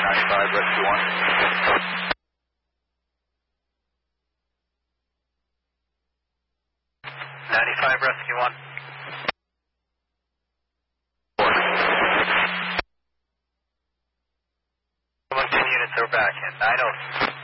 95, Rescue 1. 95, Rescue 1. 10 units are back in. 90.